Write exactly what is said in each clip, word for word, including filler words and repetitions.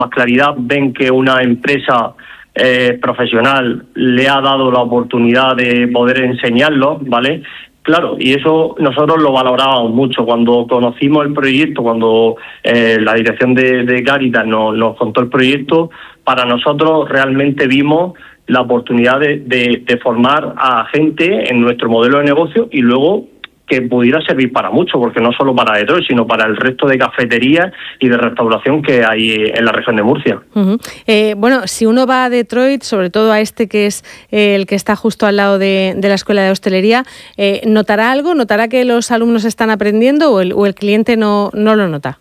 más claridad, ven que una empresa eh, profesional le ha dado la oportunidad de poder enseñarlo, ¿vale? Claro, y eso nosotros lo valorábamos mucho. Cuando conocimos el proyecto, cuando eh, la dirección de, de Cáritas nos, nos contó el proyecto, para nosotros realmente vimos la oportunidad de, de, de formar a gente en nuestro modelo de negocio y luego que pudiera servir para mucho, porque no solo para Detroit, sino para el resto de cafeterías y de restauración que hay en la región de Murcia. Uh-huh. Eh, bueno, si uno va a Detroit, sobre todo a este que es eh, el que está justo al lado de, de la Escuela de Hostelería, eh, ¿notará algo? ¿Notará que los alumnos están aprendiendo o el, o el cliente no, no lo nota?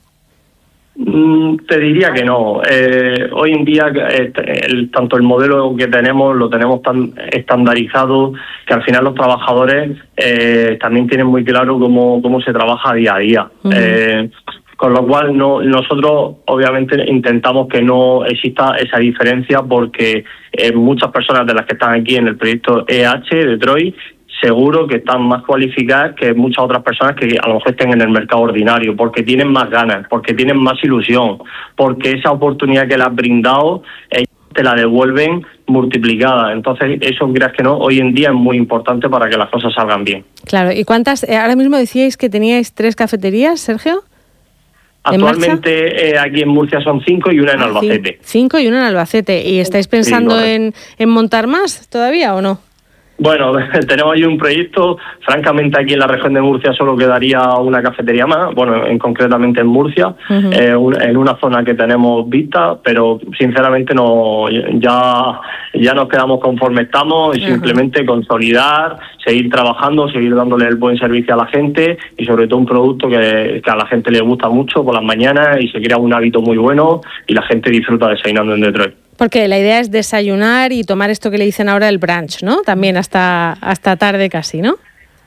Te diría que no. Eh, hoy en día, eh, el, tanto el modelo que tenemos lo tenemos tan estandarizado que al final los trabajadores eh, también tienen muy claro cómo, cómo se trabaja día a día. Uh-huh. Eh, con lo cual no, nosotros obviamente intentamos que no exista esa diferencia porque eh, muchas personas de las que están aquí en el proyecto E H Detroit seguro que están más cualificadas que muchas otras personas que a lo mejor estén en el mercado ordinario, porque tienen más ganas, porque tienen más ilusión, porque esa oportunidad que les has brindado, ellos te la devuelven multiplicada. Entonces, eso, creas que no, hoy en día es muy importante para que las cosas salgan bien. Claro, ¿y cuántas? Ahora mismo decíais que teníais tres cafeterías, Sergio. Actualmente eh, aquí en Murcia son cinco y una en ah, Albacete. Cinco y una en Albacete. ¿Y estáis pensando sí, en, en montar más todavía o no? Bueno, tenemos ahí un proyecto, francamente aquí en la región de Murcia solo quedaría una cafetería más, bueno, en concretamente en Murcia, uh-huh. eh, un, en una zona que tenemos vista, pero sinceramente no, ya, ya nos quedamos conforme estamos y uh-huh. simplemente consolidar, seguir trabajando, seguir dándole el buen servicio a la gente y sobre todo un producto que, que a la gente le gusta mucho por las mañanas y se crea un hábito muy bueno y la gente disfruta desayunando en Detroit. Porque la idea es desayunar y tomar esto que le dicen ahora el brunch, ¿no? También hasta hasta tarde casi, ¿no?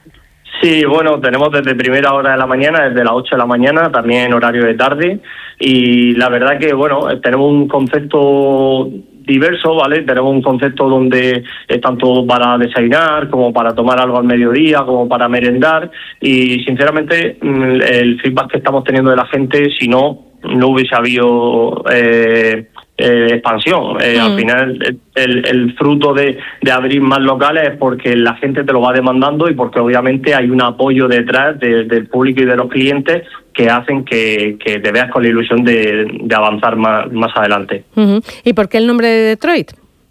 Sí, bueno, tenemos desde primera hora de la mañana, desde las ocho de la mañana, también en horario de tarde. Y la verdad que, bueno, tenemos un concepto diverso, ¿vale? Tenemos un concepto donde es tanto para desayunar, como para tomar algo al mediodía, como para merendar. Y, sinceramente, el feedback que estamos teniendo de la gente, si no, no hubiese habido... Eh, Eh, expansión. Eh, mm. Al final el, el fruto de, de abrir más locales es porque la gente te lo va demandando y porque obviamente hay un apoyo detrás de, del público y de los clientes que hacen que, que te veas con la ilusión de, de avanzar más, más adelante. Uh-huh. ¿Y por qué el nombre de Detroit?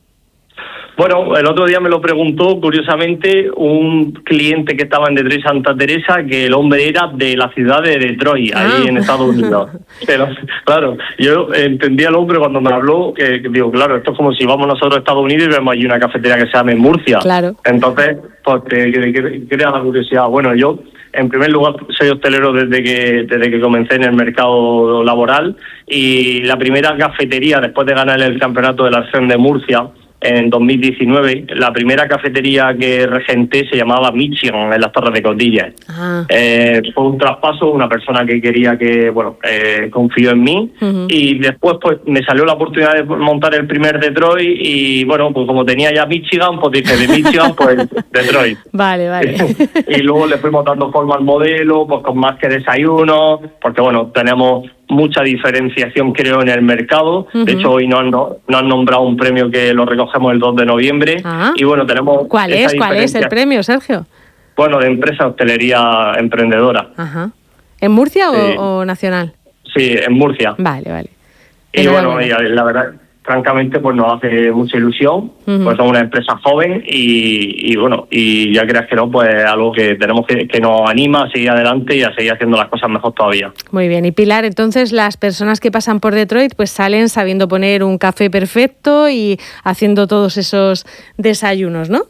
Bueno, el otro día me lo preguntó, curiosamente, un cliente que estaba en Detroit Santa Teresa, que el hombre era de la ciudad de Detroit, ah. ahí en Estados Unidos. Pero, claro, yo entendí al hombre cuando me habló, que, que digo, claro, esto es como si vamos nosotros a Estados Unidos y vemos allí una cafetería que se llama Murcia. Claro. Entonces, pues te, te, te crea la curiosidad. Bueno, yo, en primer lugar, soy hostelero desde que desde que comencé en el mercado laboral y la primera cafetería, después de ganar el campeonato de la región de Murcia, en dos mil diecinueve, la primera cafetería que regenté se llamaba Michigan, en las Torres de Cordillas. Ah. Eh, fue un traspaso, una persona que quería que, bueno, eh, confió en mí. Uh-huh. Y después pues me salió la oportunidad de montar el primer Detroit y, bueno, pues como tenía ya Michigan, pues dije de Michigan, pues Detroit. Vale, vale. Y luego le fuimos dando forma al modelo, pues con más que desayuno, porque, bueno, tenemos mucha diferenciación, creo, en el mercado. Uh-huh. De hecho, hoy nos han, no, no han nombrado un premio que lo recogemos el dos de noviembre. Uh-huh. Y bueno, tenemos... ¿Cuál es? ¿Cuál es el premio, Sergio? Bueno, de empresa hostelería emprendedora. Uh-huh. ¿En Murcia sí. o, o nacional? Sí, en Murcia. Vale, vale. Y bueno, y la verdad... francamente, pues nos hace mucha ilusión, uh-huh. pues somos una empresa joven y, y bueno, y ya creas que no, pues algo que tenemos que, que nos anima a seguir adelante y a seguir haciendo las cosas mejor todavía. Muy bien, y Pilar, entonces las personas que pasan por Detroit pues salen sabiendo poner un café perfecto y haciendo todos esos desayunos, ¿no?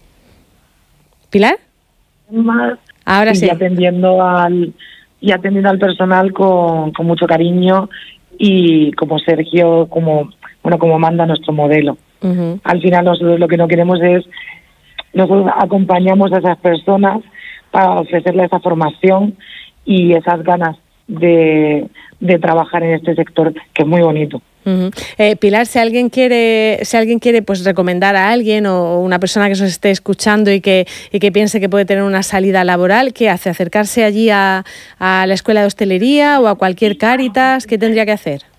¿Pilar? Más Ahora sí. Y atendiendo al, y atendiendo al personal con, con mucho cariño y como Sergio, como... bueno, como manda nuestro modelo. Uh-huh. Al final nosotros lo que no queremos es, nosotros acompañamos a esas personas para ofrecerles esa formación y esas ganas de, de trabajar en este sector, que es muy bonito. Uh-huh. Eh, Pilar, si alguien quiere, si alguien quiere pues recomendar a alguien o una persona que nos esté escuchando y que, y que piense que puede tener una salida laboral, ¿qué hace? ¿Acercarse allí a, a la escuela de hostelería o a cualquier Cáritas? ¿Qué tendría que hacer?